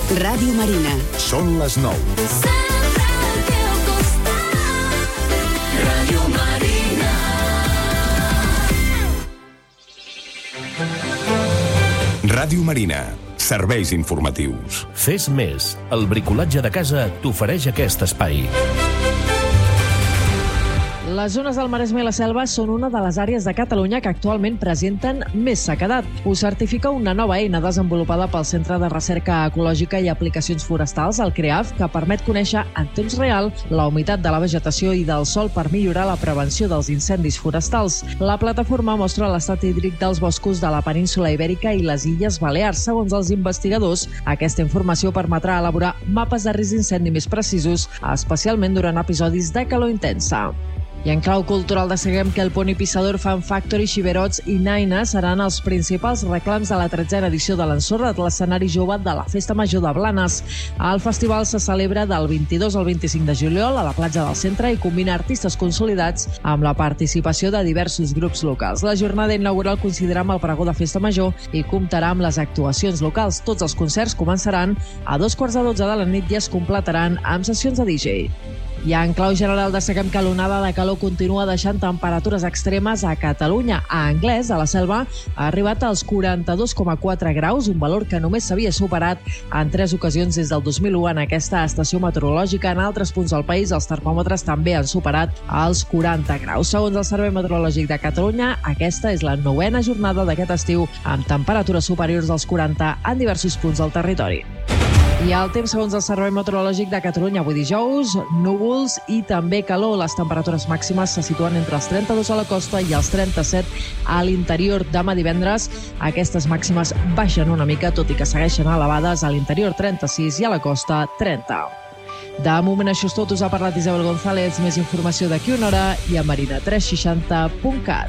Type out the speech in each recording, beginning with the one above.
Ràdio Marina. Són les 9. Sempre al teu costat. Ràdio Marina. Ràdio Marina. Serveis informatius. Fes més. El bricolatge de casa t'ofereix aquest espai. Les zones del Maresme i la Selva són una de les àrees de Catalunya que actualment presenten més sequedat. Ho certifica una nova eina desenvolupada pel Centre de Recerca Ecològica i Aplicacions Forestals, el CREAF, que permet conèixer en temps real la humitat de la vegetació i del sòl per millorar la prevenció dels incendis forestals. La plataforma mostra l'estat hídric dels boscos de la península Ibèrica i les Illes Balears. Segons els investigadors, aquesta informació permetrà elaborar mapes de risc d'incendi més precisos, especialment durant episodis de calor intensa. I en clau cultural destaquem que el Pony Pissador, Fan Factory, Xiberots i Naina seran els principals reclams de la 13a edició de l'Ensorra, l'escenari jove de la Festa Major de Blanes. El festival se celebra del 22 al 25 de juliol a la platja del centre i combina artistes consolidats amb la participació de diversos grups locals. La jornada inaugural coincidirà amb el pregó de Festa Major i comptarà amb les actuacions locals. Tots els concerts començaran a 2:15 de la nit i es completaran amb sessions de DJ. I en clau general destaquem que l'onada de calor continua deixant temperatures extremes a Catalunya. A Anglès, a la Selva, ha arribat als 42,4 graus, un valor que només s'havia superat en 3 ocasions des del 2001 en aquesta estació meteorològica. En altres punts del país, els termòmetres també han superat els 40 graus. Segons el Servei Meteorològic de Catalunya, aquesta és la 9a jornada d'aquest estiu amb temperatures superiors als 40 en diversos punts del territori. I el temps, segons el Servei Meteorològic de Catalunya, avui dijous, núvols i també calor. Les temperatures màximes se situen entre els 32 a la costa i els 37 a l'interior. Demà divendres, aquestes màximes baixen una mica, tot i que segueixen elevades, a l'interior 36 i a la costa 30. De moment això és tot. Us ha parlat Isabel González. Més informació d'aquí una hora i a marina360.cat.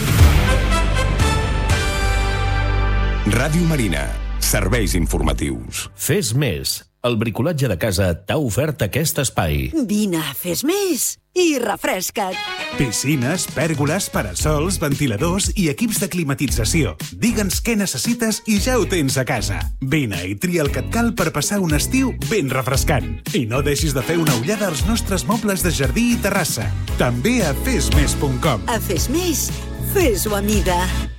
Ràdio Marina. Serveis informatius. Fes més. El bricolatge de casa t'ha ofert aquest espai. Vine, fes més i refresca't. Piscines, pèrgoles, parasols, ventiladors i equips de climatització. Digue'ns què necessites i ja ho tens a casa. Vine i tria el que et cal per passar un estiu ben refrescant. I no deixis de fer una ullada als nostres mobles de jardí i terrassa. També a fesmes.com. A Fes Més, fes-ho a mida.